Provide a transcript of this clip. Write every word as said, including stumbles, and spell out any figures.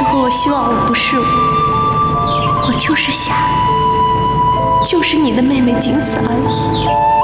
时候，我希望我不是我，我就是夏雨，就是你的妹妹，仅此而已。